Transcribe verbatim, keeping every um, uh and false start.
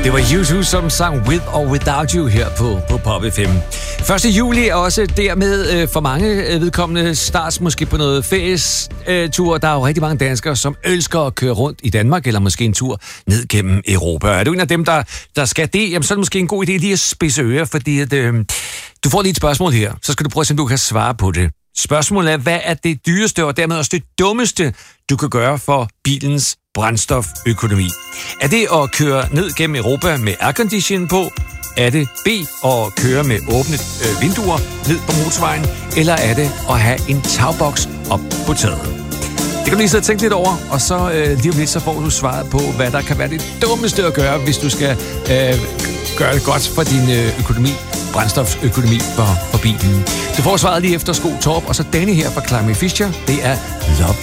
Det var U to, som sang With or Without You her på, på Pop F M. første juli er også dermed øh, for mange øh, vedkommende starts måske på noget ferietur. Der er jo rigtig mange danskere, som elsker at køre rundt i Danmark, eller måske en tur ned gennem Europa. Er du en af dem, der, der skal det, jamen, så er det måske en god idé lige at spidse ører, fordi at, øh, du får lige et spørgsmål her. Så skal du prøve at se, om du kan svare på det. Spørgsmålet er, hvad er det dyreste og dermed også det dummeste, du kan gøre for bilens brændstoføkonomi? Er det at køre ned gennem Europa med aircondition på? Er det B at køre med åbne øh, vinduer ned på motorvejen? Eller er det at have en tagboks op på taget? Det kan du lige sidde og tænke lidt over, og så øh, lige om lidt, så får du svaret på, hvad der kan være det dummeste at gøre, hvis du skal øh, gøre det godt for din øh, økonomi, brændstoføkonomi for, for bilen. Du får svaret lige efter Sko Torp, og så denne her fra Climate Fisher, det er Love